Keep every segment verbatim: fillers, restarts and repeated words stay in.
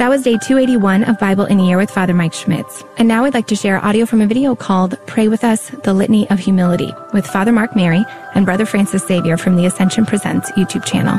That was day two eighty-one of Bible in a Year with Father Mike Schmitz. And now I'd like to share audio from a video called Pray With Us, the Litany of Humility with Father Mark Mary and Brother Francis Xavier from the Ascension Presents YouTube channel.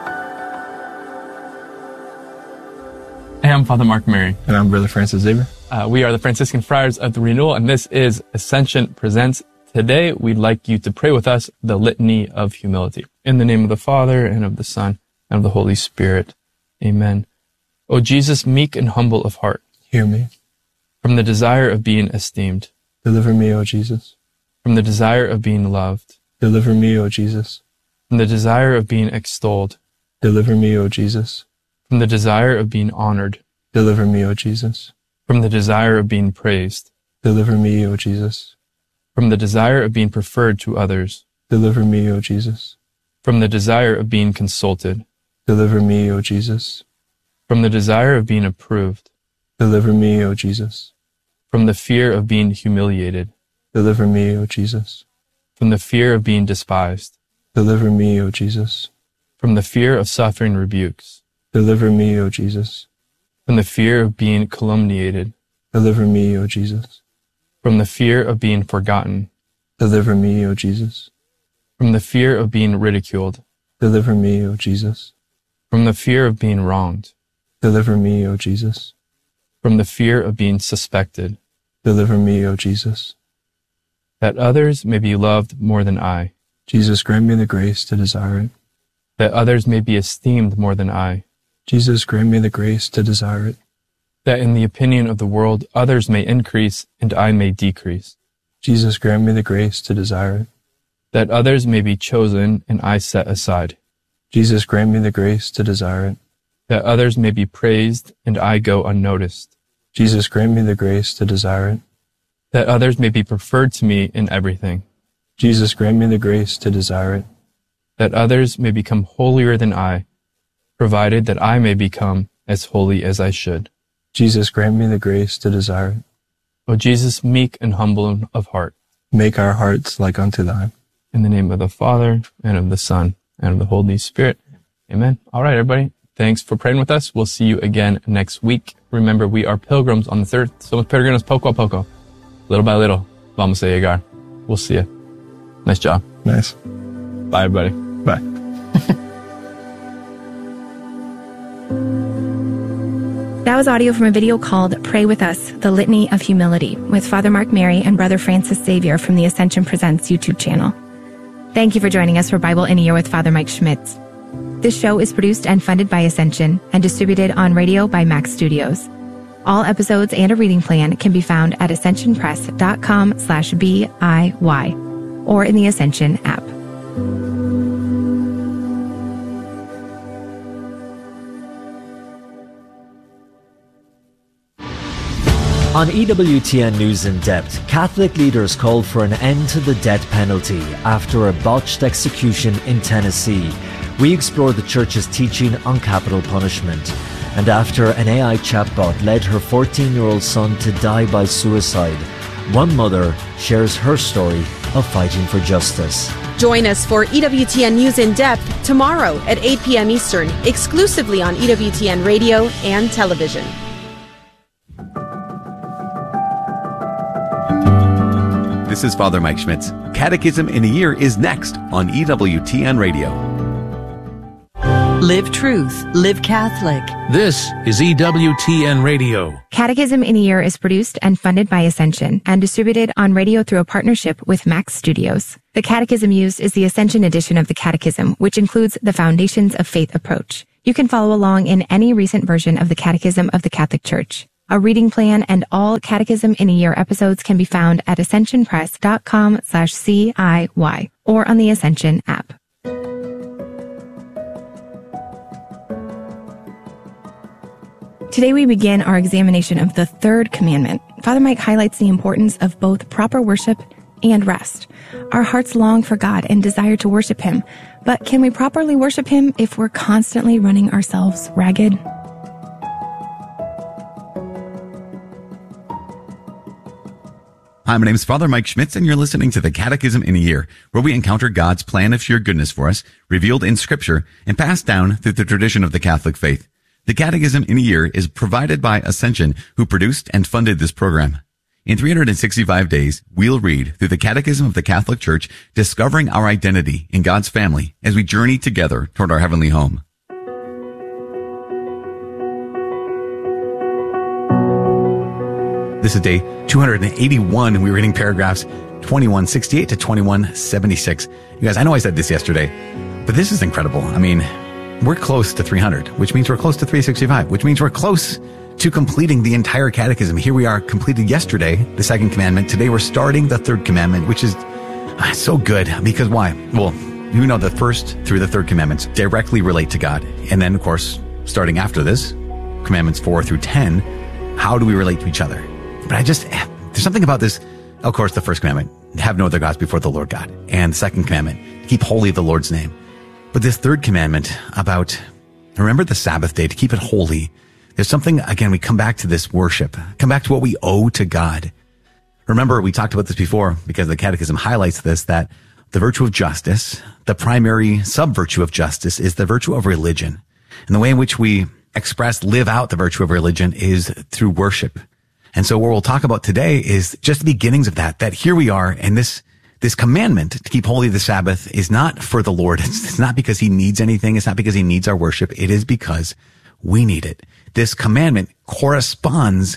Hey, I'm Father Mark Mary. And I'm Brother Francis Xavier. Uh, we are the Franciscan Friars of the Renewal, and this is Ascension Presents. Today, we'd like you to pray with us the Litany of Humility. In the name of the Father, and of the Son, and of the Holy Spirit. Amen. O Jesus, meek and humble of heart, Hear me. From the desire of being esteemed, Deliver me, O Jesus. From the desire of being loved, Deliver me, O Jesus. From the desire of being extolled, Deliver me, O Jesus. From the desire of being honored, Deliver me, O Jesus. From the desire of being praised, Deliver me, O Jesus. From the desire of being preferred to others, Deliver me, O Jesus. From the desire of being consulted, Deliver me, O Jesus. From the desire of being approved, Deliver me, O Jesus. From the fear of being humiliated, Deliver me, O Jesus. From the fear of being despised, Deliver me, O Jesus. From the fear of suffering rebukes, Deliver me, O Jesus. From the fear of being calumniated, Deliver me, O Jesus. From the fear of being forgotten, Deliver me, O Jesus. From the fear of being ridiculed, Deliver me, O Jesus. From the fear of being wronged, Deliver me, O Jesus. From the fear of being suspected, Deliver me, O Jesus. That others may be loved more than I, Jesus, grant me the grace to desire it. That others may be esteemed more than I, Jesus, grant me the grace to desire it. That in the opinion of the world others may increase and I may decrease. Jesus, grant me the grace to desire it. That others may be chosen and I set aside. Jesus, grant me the grace to desire it. That others may be praised and I go unnoticed. Jesus, grant me the grace to desire it. That others may be preferred to me in everything. Jesus, grant me the grace to desire it. That others may become holier than I, provided that I may become as holy as I should. Jesus, grant me the grace to desire it. O Jesus, meek and humble of heart, make our hearts like unto thine. In the name of the Father, and of the Son, and of the Holy Spirit. Amen. All right, everybody. Thanks for praying with us. We'll see you again next week. Remember, we are pilgrims on the third. Somos peregrinos poco a poco. Little by little. Vamos a llegar. We'll see you. Nice job. Nice. Bye, everybody. Bye. That was audio from a video called Pray With Us, the Litany of Humility with Father Mark Mary and Brother Francis Xavier from the Ascension Presents YouTube channel. Thank you for joining us for Bible in a Year with Father Mike Schmitz. This show is produced and funded by Ascension and distributed on radio by Max Studios. All episodes and a reading plan can be found at ascensionpress.com slash BIY or in the Ascension app. On E W T N News in Depth, Catholic leaders called for an end to the death penalty after a botched execution in Tennessee. We explore the Church's teaching on capital punishment. And after an A I chatbot led her fourteen-year-old son to die by suicide, one mother shares her story of fighting for justice. Join us for E W T N News in Depth tomorrow at eight p.m. Eastern, exclusively on E W T N Radio and television. This is Father Mike Schmitz. Catechism in a Year is next on E W T N Radio. Live truth, live Catholic. This is E W T N Radio. Catechism in a Year is produced and funded by Ascension and distributed on radio through a partnership with Max Studios. The catechism used is the Ascension edition of the Catechism, which includes the Foundations of Faith approach. You can follow along in any recent version of the Catechism of the Catholic Church. A reading plan and all Catechism in a Year episodes can be found at ascensionpress.com slash CIY or on the Ascension app. Today we begin our examination of the third commandment. Father Mike highlights the importance of both proper worship and rest. Our hearts long for God and desire to worship Him, but can we properly worship Him if we're constantly running ourselves ragged? Hi, my name is Father Mike Schmitz, and you're listening to the Catechism in a Year, where we encounter God's plan of sheer goodness for us, revealed in Scripture and passed down through the tradition of the Catholic faith. The Catechism in a Year is provided by Ascension, who produced and funded this program. In three hundred sixty-five days, we'll read through the Catechism of the Catholic Church, discovering our identity in God's family as we journey together toward our heavenly home. This is day two hundred eighty-one, and we're reading paragraphs twenty-one sixty-eight to twenty-one seventy-six. You guys, I know I said this yesterday, but this is incredible. I mean, we're close to three hundred, which means we're close to three sixty-five, which means we're close to completing the entire catechism. Here we are, completed yesterday, the second commandment. Today we're starting the third commandment, which is ah, so good. Because why? Well, you know the first through the third commandments directly relate to God. And then, of course, starting after this, commandments four through ten, how do we relate to each other? But I just, there's something about this. Of course, the first commandment, have no other gods before the Lord God. And the second commandment, keep holy the Lord's name. But this third commandment about, remember the Sabbath day, to keep it holy. There's something, again, we come back to this worship, come back to what we owe to God. Remember, we talked about this before because the Catechism highlights this, that the virtue of justice, the primary sub-virtue of justice, is the virtue of religion. And the way in which we express, live out the virtue of religion is through worship. And so what we'll talk about today is just the beginnings of that, that here we are, and this This commandment to keep holy the Sabbath is not for the Lord. It's, it's not because he needs anything. It's not because he needs our worship. It is because we need it. This commandment corresponds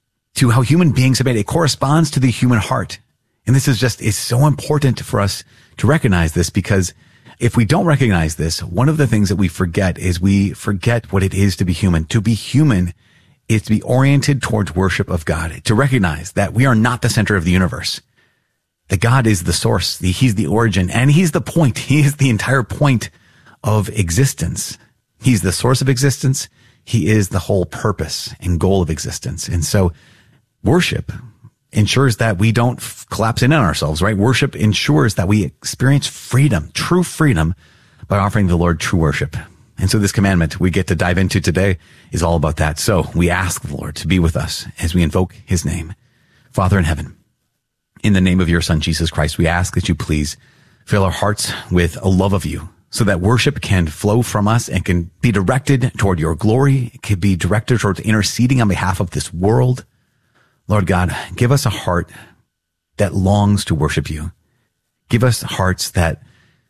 to how human beings have made it. It corresponds to the human heart. And this is just, it's so important for us to recognize this, because if we don't recognize this, one of the things that we forget is we forget what it is to be human. To be human is to be oriented towards worship of God, to recognize that we are not the center of the universe. That God is the source, the, he's the origin, and he's the point. He is the entire point of existence. He's the source of existence. He is the whole purpose and goal of existence. And so worship ensures that we don't f- collapse in on ourselves, right? Worship ensures that we experience freedom, true freedom, by offering the Lord true worship. And so this commandment we get to dive into today is all about that. So we ask the Lord to be with us as we invoke his name. Father in heaven, in the name of your Son, Jesus Christ, we ask that you please fill our hearts with a love of you so that worship can flow from us and can be directed toward your glory. It can be directed towards interceding on behalf of this world. Lord God, give us a heart that longs to worship you. Give us hearts that,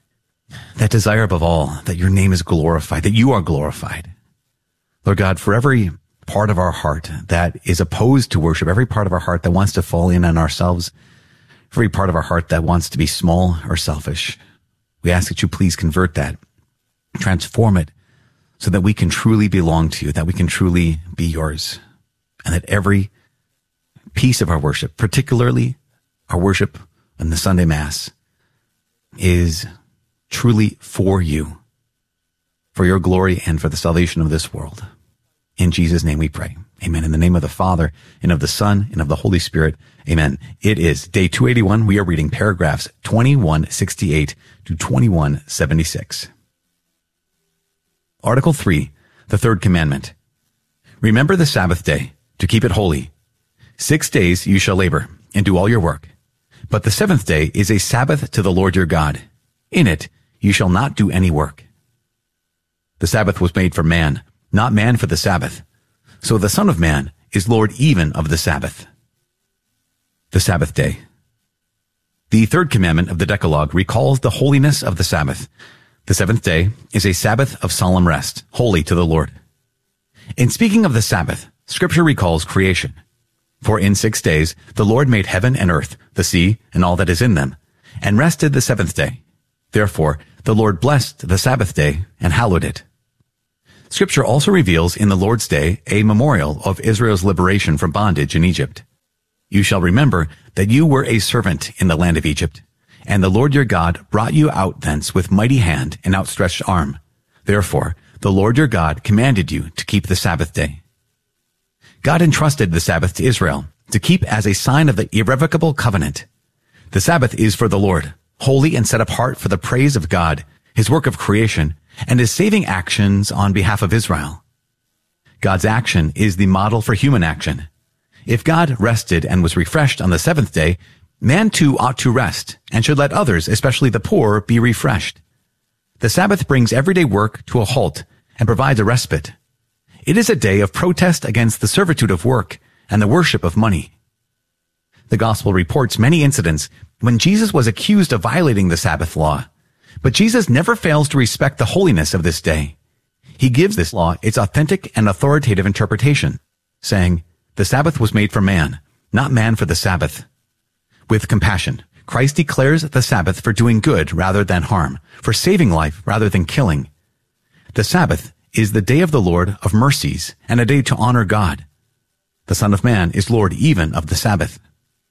that desire above all that your name is glorified, that you are glorified. Lord God, for every part of our heart that is opposed to worship, every part of our heart that wants to fall in on ourselves, every part of our heart that wants to be small or selfish, we ask that you please convert that, transform it, so that we can truly belong to you, that we can truly be yours, and that every piece of our worship, particularly our worship in the Sunday Mass, is truly for you, for your glory and for the salvation of this world. In Jesus' name we pray. Amen. In the name of the Father, and of the Son, and of the Holy Spirit. Amen. It is day two eighty-one. We are reading paragraphs twenty-one sixty-eight to twenty-one seventy-six. Article three, the third commandment. Remember the Sabbath day, to keep it holy. Six days you shall labor, and do all your work. But the seventh day is a Sabbath to the Lord your God. In it you shall not do any work. The Sabbath was made for man, not man for the Sabbath. So the Son of Man is Lord even of the Sabbath. The Sabbath day. The third commandment of the Decalogue recalls the holiness of the Sabbath. The seventh day is a Sabbath of solemn rest, holy to the Lord. In speaking of the Sabbath, Scripture recalls creation. For in six days the Lord made heaven and earth, the sea, and all that is in them, and rested the seventh day. Therefore the Lord blessed the Sabbath day and hallowed it. Scripture also reveals in the Lord's Day a memorial of Israel's liberation from bondage in Egypt. You shall remember that you were a servant in the land of Egypt, and the Lord your God brought you out thence with mighty hand and outstretched arm. Therefore, the Lord your God commanded you to keep the Sabbath day. God entrusted the Sabbath to Israel to keep as a sign of the irrevocable covenant. The Sabbath is for the Lord, holy and set apart for the praise of God, his work of creation, and his saving actions on behalf of Israel. God's action is the model for human action. If God rested and was refreshed on the seventh day, man too ought to rest and should let others, especially the poor, be refreshed. The Sabbath brings everyday work to a halt and provides a respite. It is a day of protest against the servitude of work and the worship of money. The gospel reports many incidents when Jesus was accused of violating the Sabbath law, but Jesus never fails to respect the holiness of this day. He gives this law its authentic and authoritative interpretation, saying, "The Sabbath was made for man, not man for the Sabbath." With compassion, Christ declares the Sabbath for doing good rather than harm, for saving life rather than killing. The Sabbath is the day of the Lord of mercies and a day to honor God. The Son of Man is Lord even of the Sabbath.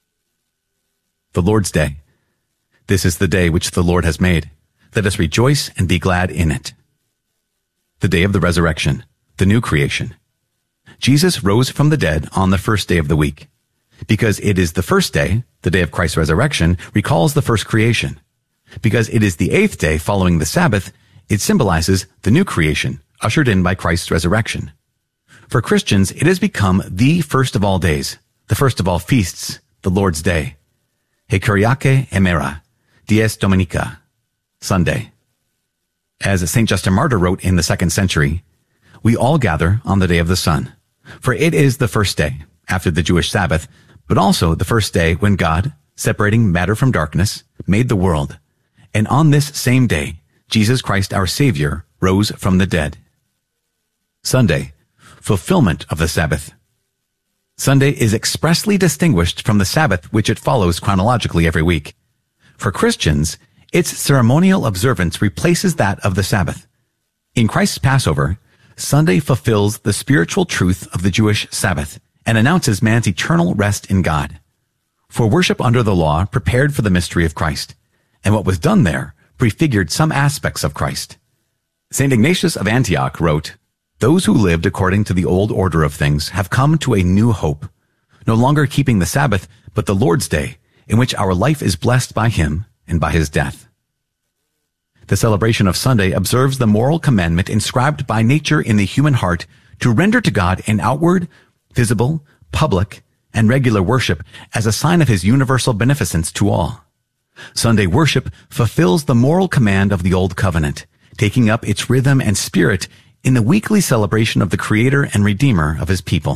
The Lord's Day. This is the day which the Lord has made. Let us rejoice and be glad in it. The day of the resurrection, the new creation. Jesus rose from the dead on the first day of the week. Because it is the first day, the day of Christ's resurrection, recalls the first creation. Because it is the eighth day following the Sabbath, it symbolizes the new creation, ushered in by Christ's resurrection. For Christians, it has become the first of all days, the first of all feasts, the Lord's Day. He Kyriake Emera, Dies Dominica, Sunday. As Saint Justin Martyr wrote in the second century, we all gather on the day of the sun, for it is the first day, after the Jewish Sabbath, but also the first day when God, separating matter from darkness, made the world. And on this same day, Jesus Christ our Savior rose from the dead. Sunday, fulfillment of the Sabbath. Sunday is expressly distinguished from the Sabbath, which it follows chronologically every week. For Christians, its ceremonial observance replaces that of the Sabbath. In Christ's Passover, Sunday fulfills the spiritual truth of the Jewish Sabbath and announces man's eternal rest in God. For worship under the law prepared for the mystery of Christ, and what was done there prefigured some aspects of Christ. Saint Ignatius of Antioch wrote, "Those who lived according to the old order of things have come to a new hope, no longer keeping the Sabbath, but the Lord's Day, in which our life is blessed by him and by his death." The celebration of Sunday observes the moral commandment inscribed by nature in the human heart to render to God an outward, visible, public, and regular worship as a sign of his universal beneficence to all. Sunday worship fulfills the moral command of the Old Covenant, taking up its rhythm and spirit in the weekly celebration of the Creator and Redeemer of his people.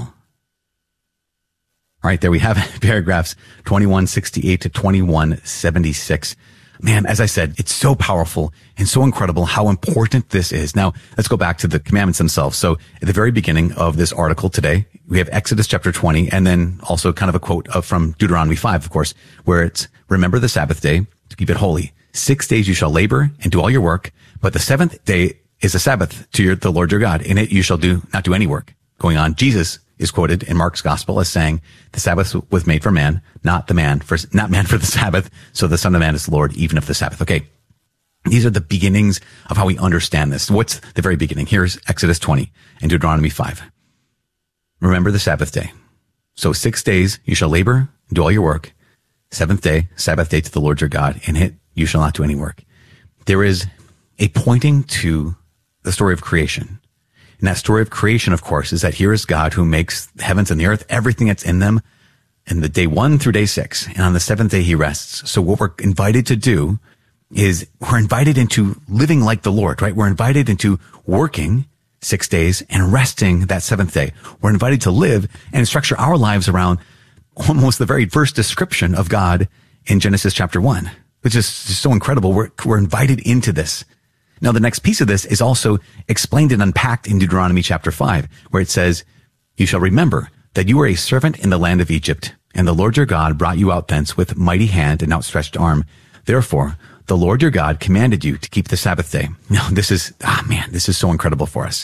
All right, there we have it, paragraphs twenty-one sixty-eight to twenty-one seventy-six. Man, as I said, it's so powerful and so incredible how important this is. Now, let's go back to the commandments themselves. So at the very beginning of this article today, we have Exodus chapter twenty, and then also kind of a quote of, from Deuteronomy five, of course, where it's, "Remember the Sabbath day to keep it holy. Six days you shall labor and do all your work, but the seventh day is a Sabbath to your, the Lord your God. In it you shall do, not do any work." Going on, Jesus is quoted in Mark's gospel as saying, "The Sabbath was made for man, not the man for, not man for the Sabbath. So the Son of Man is Lord even of the Sabbath." Okay. These are the beginnings of how we understand this. What's the very beginning? Here's Exodus twenty and Deuteronomy five. "Remember the Sabbath day. So six days you shall labor and do all your work. Seventh day, Sabbath day to the Lord your God. In it you shall not do any work." There is a pointing to the story of creation. And that story of creation, of course, is that here is God who makes the heavens and the earth, everything that's in them, in the day one through day six. And on the seventh day, he rests. So what we're invited to do is we're invited into living like the Lord, right? We're invited into working six days and resting that seventh day. We're invited to live and structure our lives around almost the very first description of God in Genesis chapter one, which is just so incredible. We're, we're invited into this. Now, the next piece of this is also explained and unpacked in Deuteronomy chapter five, where it says, "You shall remember that you were a servant in the land of Egypt, and the Lord your God brought you out thence with mighty hand and outstretched arm. Therefore, the Lord your God commanded you to keep the Sabbath day." Now, this is, ah, man, this is so incredible for us.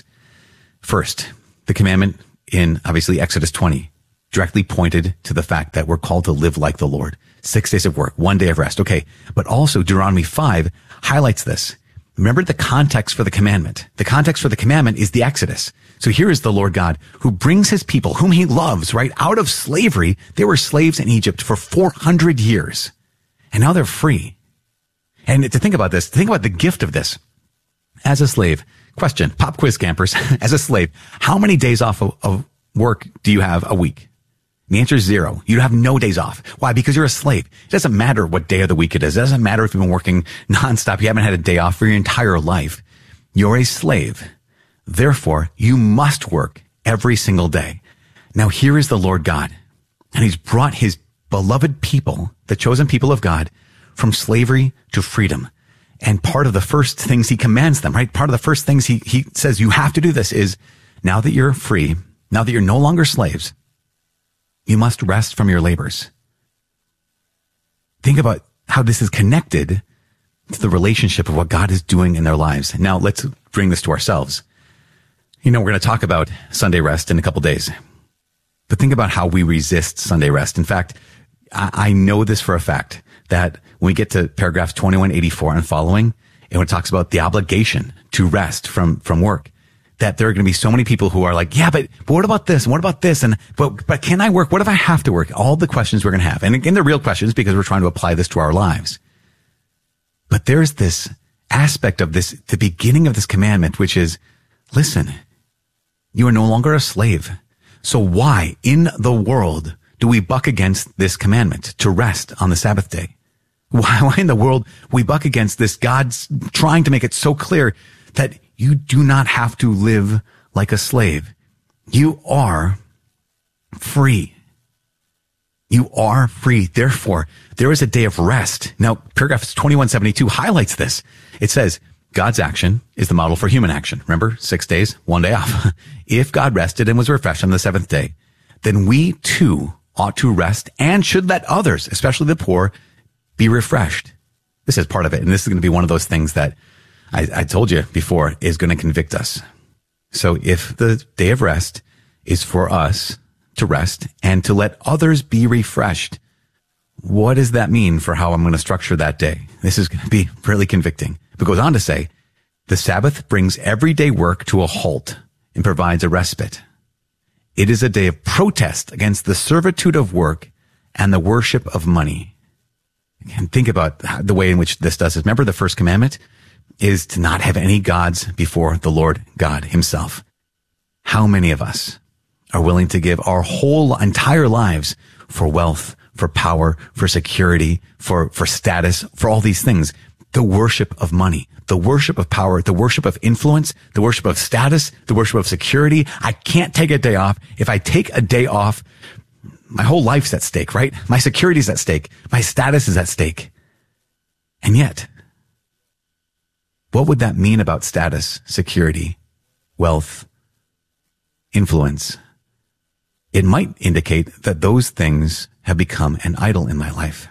First, the commandment in, obviously, Exodus twenty directly pointed to the fact that we're called to live like the Lord. Six days of work, one day of rest. Okay. But also Deuteronomy five highlights this. Remember the context for the commandment. The context for the commandment is the Exodus. So here is the Lord God who brings his people, whom he loves, right, out of slavery. They were slaves in Egypt for four hundred years. And now they're free. And to think about this, think about the gift of this. As a slave, question, pop quiz campers, as a slave, how many days off of, of work do you have a week? The answer is zero. You have no days off. Why? Because you're a slave. It doesn't matter what day of the week it is. It doesn't matter if you've been working nonstop. You haven't had a day off for your entire life. You're a slave. Therefore, you must work every single day. Now here is the Lord God, and he's brought his beloved people, the chosen people of God, from slavery to freedom. And part of the first things he commands them, right? Part of the first things he, he says, you have to do this is, now that you're free, now that you're no longer slaves, you must rest from your labors. Think about how this is connected to the relationship of what God is doing in their lives. Now let's bring this to ourselves. You know, we're going to talk about Sunday rest in a couple days, but think about how we resist Sunday rest. In fact, I, I know this for a fact that when we get to paragraphs twenty-one eighty-four and following, and when it talks about the obligation to rest from, from work, that there are going to be so many people who are like, yeah, but, but what about this? And what about this? And, but, but can I work? What if I have to work? All the questions we're going to have. And again, they're real questions because we're trying to apply this to our lives. But there's this aspect of this, the beginning of this commandment, which is, listen, you are no longer a slave. So why in the world do we buck against this commandment to rest on the Sabbath day? Why, why in the world we buck against this? God's trying to make it so clear that you do not have to live like a slave. You are free. You are free. Therefore, there is a day of rest. Now, paragraph twenty-one seventy-two highlights this. It says, God's action is the model for human action. Remember, six days, one day off. If God rested and was refreshed on the seventh day, then we too ought to rest and should let others, especially the poor, be refreshed. This is part of it. And this is going to be one of those things that I, I told you before is going to convict us. So if the day of rest is for us to rest and to let others be refreshed, what does that mean for how I'm going to structure that day? This is going to be really convicting. It goes on to say, the Sabbath brings everyday work to a halt and provides a respite. It is a day of protest against the servitude of work and the worship of money. And think about the way in which this does it. Remember the first commandment is to not have any gods before the Lord God himself. How many of us are willing to give our whole entire lives for wealth, for power, for security, for, for status, for all these things? The worship of money, the worship of power, the worship of influence, the worship of status, the worship of security. I can't take a day off. If I take a day off, my whole life's at stake, right? My security's at stake. My status is at stake. And yet, what would that mean about status, security, wealth, influence? It might indicate that those things have become an idol in my life.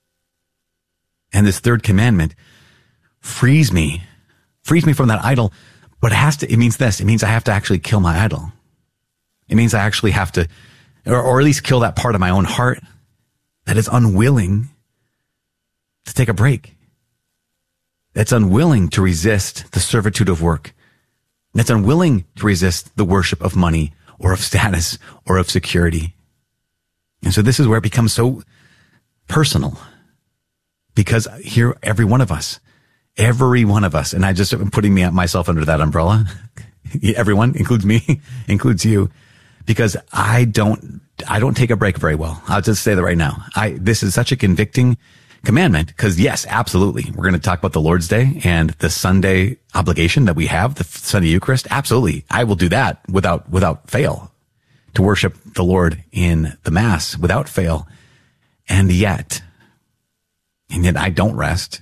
And this third commandment frees me, frees me from that idol, but it has to, it means this, it means I have to actually kill my idol. It means I actually have to, or, or at least kill that part of my own heart that is unwilling to take a break. That's unwilling to resist the servitude of work. That's unwilling to resist the worship of money or of status or of security. And so this is where it becomes so personal. Because here, every one of us, every one of us, and I just am putting me myself under that umbrella. Everyone includes me, includes you, because I don't, I don't take a break very well. I'll just say that right now. I, this is such a convicting commandment because yes, absolutely. We're going to talk about the Lord's Day and the Sunday obligation that we have, the Sunday Eucharist. Absolutely. I will do that without, without fail, to worship the Lord in the Mass without fail. And yet, And yet I don't rest.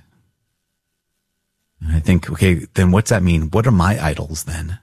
And I think, okay, then what's that mean? What are my idols then?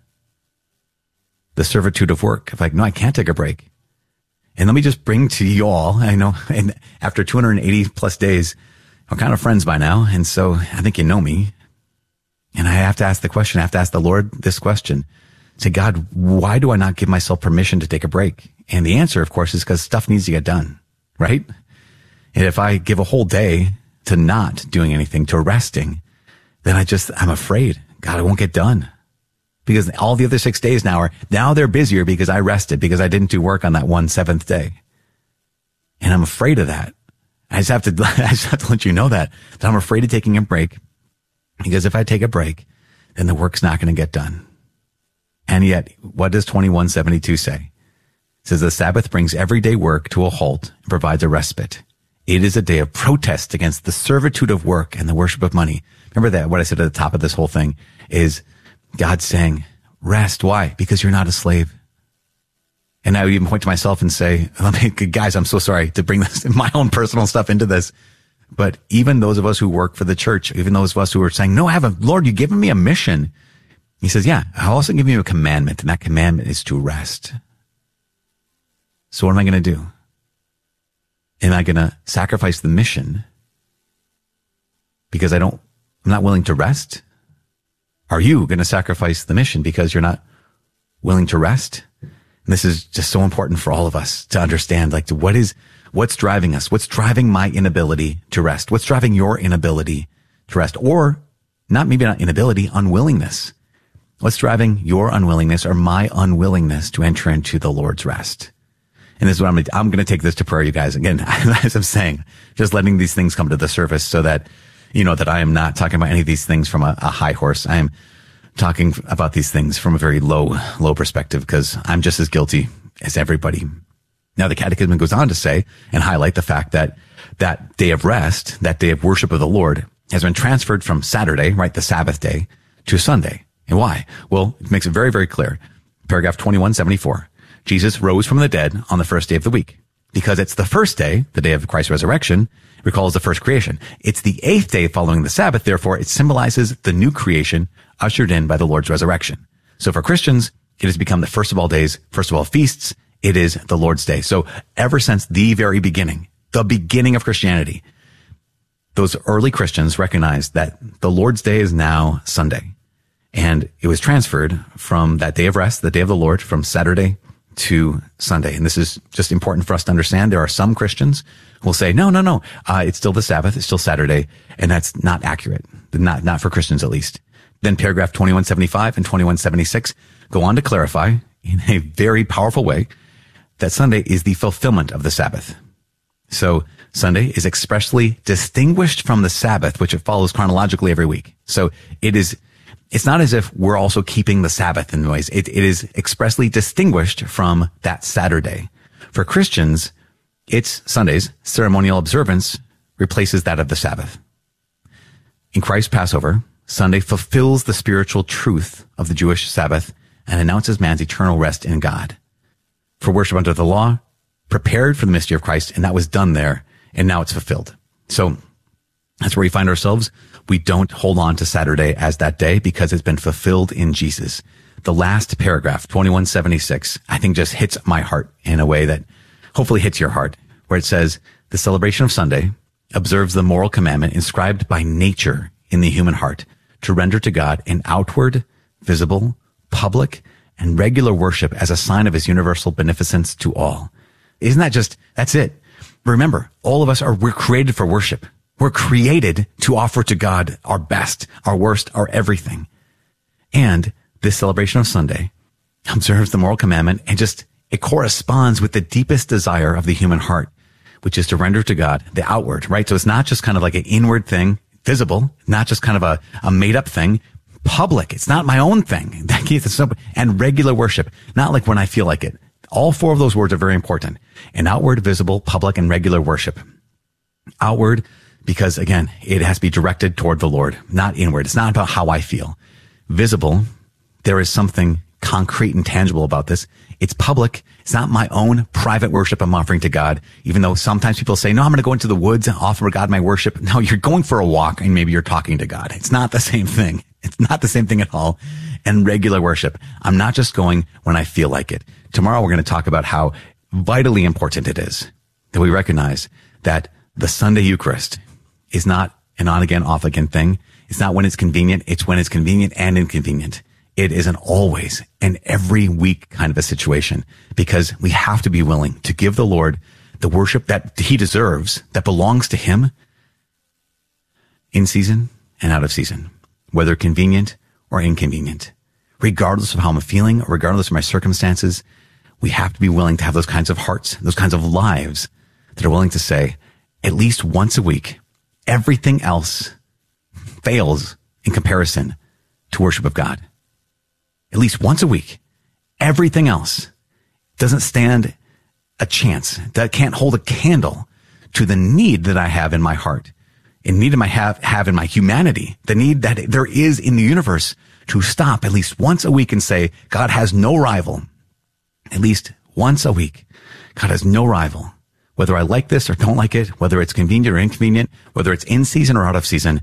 The servitude of work. If like, no, I can't take a break. And let me just bring to you all, I know, and after two hundred eighty plus days, I'm kind of friends by now. And so I think you know me. And I have to ask the question, I have to ask the Lord this question. Say, God, why do I not give myself permission to take a break? And the answer, of course, is because stuff needs to get done, right? And if I give a whole day to not doing anything, to resting, then I just, I'm afraid, God, it won't get done. Because all the other six days now are, now they're busier because I rested, because I didn't do work on that one seventh day. And I'm afraid of that. I just have to, I just have to let you know that, that I'm afraid of taking a break. Because if I take a break, then the work's not going to get done. And yet, what does twenty-one seventy-two say? It says the Sabbath brings everyday work to a halt and provides a respite. It is a day of protest against the servitude of work and the worship of money. Remember that, what I said at the top of this whole thing is God saying, rest. Why? Because you're not a slave. And I would even point to myself and say, guys, I'm so sorry to bring this, my own personal stuff into this. But even those of us who work for the church, even those of us who are saying, no, I have a, Lord, you've given me a mission. He says, yeah, I'll also give you a commandment, and that commandment is to rest. So what am I going to do? Am I going to sacrifice the mission because I don't, I'm not willing to rest? Are you going to sacrifice the mission because you're not willing to rest? And this is just so important for all of us to understand, like, what is, what's driving us? What's driving my inability to rest? What's driving your inability to rest? Or not, maybe not inability, unwillingness. What's driving your unwillingness or my unwillingness to enter into the Lord's rest? And this is what I'm going to, I'm going to take this to prayer, you guys. Again, as I'm saying, just letting these things come to the surface so that, you know, that I am not talking about any of these things from a, a high horse. I am talking about these things from a very low, low perspective, because I'm just as guilty as everybody. Now, the Catechism goes on to say and highlight the fact that that day of rest, that day of worship of the Lord, has been transferred from Saturday, right, the Sabbath day, to Sunday. And why? Well, it makes it very, very clear. Paragraph twenty-one seventy-four. Jesus rose from the dead on the first day of the week. Because it's the first day, the day of Christ's resurrection, recalls the first creation. It's the eighth day following the Sabbath, therefore it symbolizes the new creation ushered in by the Lord's resurrection. So for Christians, it has become the first of all days, first of all feasts. It is the Lord's day. So ever since the very beginning, the beginning of Christianity, those early Christians recognized that the Lord's day is now Sunday. And it was transferred from that day of rest, the day of the Lord, from Saturday to Sunday. And this is just important for us to understand. There are some Christians who will say, no, no, no, uh, it's still the Sabbath, it's still Saturday. And that's not accurate. Not, not for Christians at least. Then paragraph twenty-one seventy-five and twenty-one seventy-six go on to clarify in a very powerful way that Sunday is the fulfillment of the Sabbath. So Sunday is expressly distinguished from the Sabbath, which it follows chronologically every week. So it is, it's not as if we're also keeping the Sabbath in ways. It, it is expressly distinguished from that Saturday. For Christians, it's Sunday's ceremonial observance replaces that of the Sabbath. In Christ's Passover, Sunday fulfills the spiritual truth of the Jewish Sabbath and announces man's eternal rest in God. For worship under the law, prepared for the mystery of Christ, and that was done there, and now it's fulfilled. So that's where we find ourselves. We don't hold on to Saturday as that day because it's been fulfilled in Jesus. The last paragraph, twenty-one seventy-six, I think just hits my heart in a way that hopefully hits your heart, where it says, the celebration of Sunday observes the moral commandment inscribed by nature in the human heart to render to God an outward, visible, public, and regular worship as a sign of his universal beneficence to all. Isn't that just, that's it. Remember, all of us are, we're created for worship. We're created to offer to God our best, our worst, our everything. And this celebration of Sunday observes the moral commandment and just, it corresponds with the deepest desire of the human heart, which is to render to God the outward, right? So it's not just kind of like an inward thing, visible, not just kind of a, a made up thing, public. It's not my own thing. And regular worship, not like when I feel like it. All four of those words are very important. An outward, visible, public, and regular worship. Outward, because again, it has to be directed toward the Lord, not inward. It's not about how I feel. Visible, there is something concrete and tangible about this. It's public. It's not my own private worship I'm offering to God, even though sometimes people say, no, I'm going to go into the woods and offer God my worship. No, you're going for a walk and maybe you're talking to God. It's not the same thing. It's not the same thing at all. And regular worship, I'm not just going when I feel like it. Tomorrow we're going to talk about how vitally important it is that we recognize that the Sunday Eucharist is not an on-again, off-again thing. It's not when it's convenient. It's when it's convenient and inconvenient. It is an always and every week kind of a situation because we have to be willing to give the Lord the worship that he deserves, that belongs to him in season and out of season, whether convenient or inconvenient. Regardless of how I'm feeling or regardless of my circumstances, we have to be willing to have those kinds of hearts, those kinds of lives that are willing to say, at least once a week, everything else fails in comparison to worship of God. At least once a week, everything else doesn't stand a chance, that can't hold a candle to the need that I have in my heart, and need I have, have in my humanity, the need that there is in the universe to stop at least once a week and say, God has no rival, at least once a week. God has no rival. Whether I like this or don't like it, whether it's convenient or inconvenient, whether it's in season or out of season,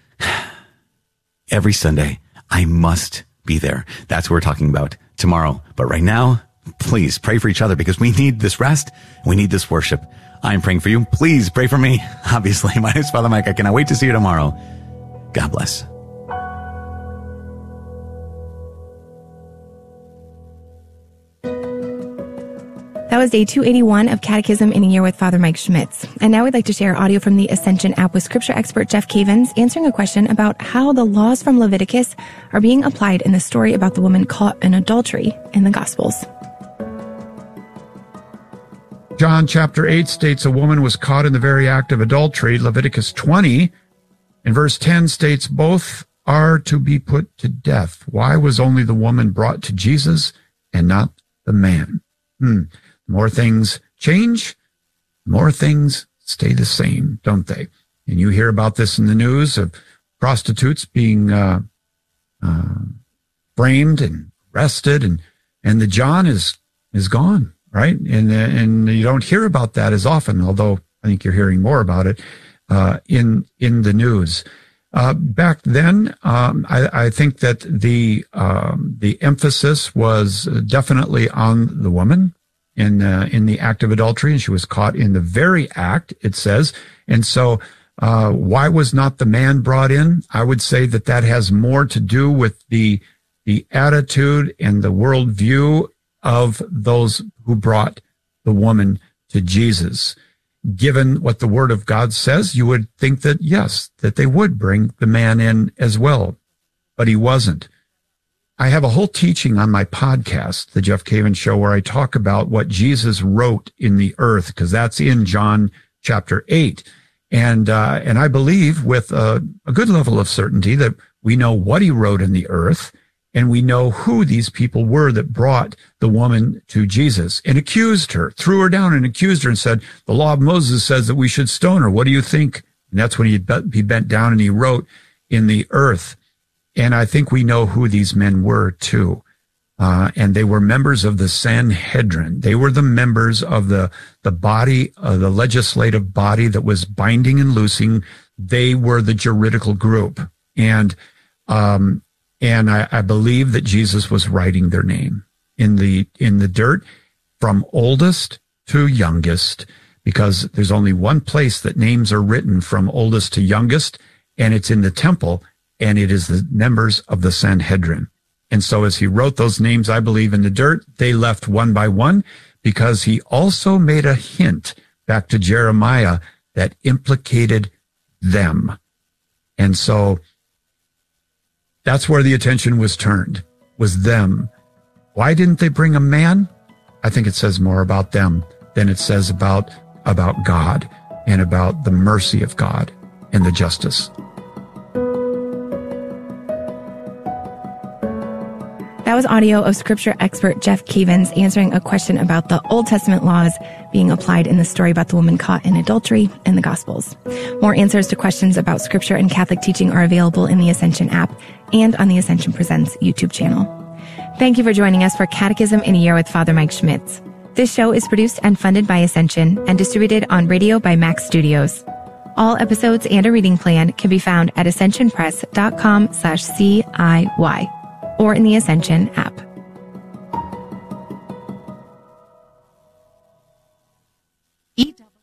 every Sunday, I must be there. That's what we're talking about tomorrow. But right now, please pray for each other because we need this rest. We need this worship. I'm praying for you. Please pray for me. Obviously, my name is Father Mike. I cannot wait to see you tomorrow. God bless. That was day two eighty-one of Catechism in a Year with Father Mike Schmitz. And now we'd like to share audio from the Ascension app with scripture expert Jeff Cavins answering a question about how the laws from Leviticus are being applied in the story about the woman caught in adultery in the Gospels. John chapter eight states a woman was caught in the very act of adultery. Leviticus twenty in verse ten states both are to be put to death. Why was only the woman brought to Jesus and not the man? Hmm. More things change, more things stay the same, don't they? And you hear about this in the news of prostitutes being uh, uh, framed and arrested, and and the John is is gone, right? And and you don't hear about that as often, although I think you're hearing more about it uh, in in the news. Uh, back then, um, I, I think that the um, the emphasis was definitely on the woman in uh, in the act of adultery, and she was caught in the very act, it says. And so uh, why was not the man brought in? I would say that that has more to do with the the attitude and the worldview of those who brought the woman to Jesus. Given what the Word of God says, you would think that, yes, that they would bring the man in as well, but he wasn't. I have a whole teaching on my podcast, The Jeff Cavins Show, where I talk about what Jesus wrote in the earth, because that's in John chapter eight. And uh, and I believe with a, a good level of certainty that we know what he wrote in the earth, and we know who these people were that brought the woman to Jesus and accused her, threw her down and accused her and said, the law of Moses says that we should stone her. What do you think? And that's when he, he bent down and he wrote in the earth. And I think we know who these men were too. Uh, and they were members of the Sanhedrin. They were the members of the, the body, uh, the legislative body that was binding and loosing. They were the juridical group. And, um, and I, I believe that Jesus was writing their name in the, in the dirt from oldest to youngest, because there's only one place that names are written from oldest to youngest, and it's in the temple. And it is the members of the Sanhedrin. And so as he wrote those names, I believe, in the dirt, they left one by one, because he also made a hint back to Jeremiah that implicated them. And so that's where the attention was turned, was them. Why didn't they bring a man? I think it says more about them than it says about, about God and about the mercy of God and the justice. That was audio of scripture expert Jeff Cavins answering a question about the Old Testament laws being applied in the story about the woman caught in adultery in the Gospels. More answers to questions about scripture and Catholic teaching are available in the Ascension app and on the Ascension Presents YouTube channel. Thank you for joining us for Catechism in a Year with Father Mike Schmitz. This show is produced and funded by Ascension and distributed on radio by Max Studios. All episodes and a reading plan can be found at ascensionpress.com slash CIY. or in the Ascension app. E W